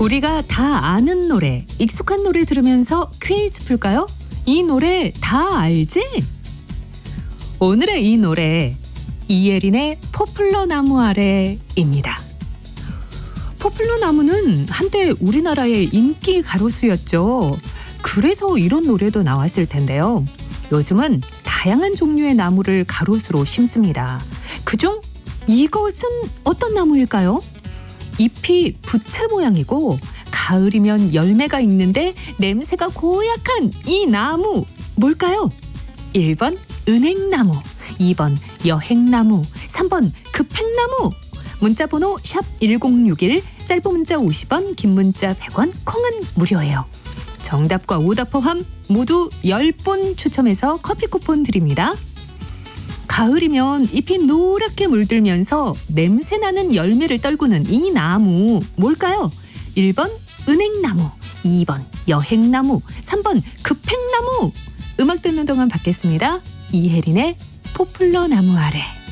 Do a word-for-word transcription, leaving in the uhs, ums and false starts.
우리가 다 아는 노래, 익숙한 노래 들으면서 퀴즈 풀까요? 이 노래 다 알지? 오늘의 이 노래, 이혜린의 포플러 나무 아래입니다. 포플러 나무는 한때 우리나라의 인기 가로수였죠. 그래서 이런 노래도 나왔을 텐데요. 요즘은 다양한 종류의 나무를 가로수로 심습니다. 그중 이것은 어떤 나무일까요? 잎이 부채 모양이고 가을이면 열매가 있는데 냄새가 고약한 이 나무 뭘까요? 일 번 은행나무, 이 번 여행나무, 삼 번 급행나무. 문자번호 샵 일공육일, 짧은 문자 오십 원, 긴 문자 백 원, 콩은 무료예요. 정답과 오답 포함 모두 열 분 추첨해서 커피 쿠폰 드립니다. 가을이면 잎이 노랗게 물들면서 냄새나는 열매를 떨구는 이 나무 뭘까요? 일 번 은행나무, 이 번 여행나무, 삼 번 급행나무. 음악 듣는 동안 받겠습니다. 이혜린의 포플러 나무 아래.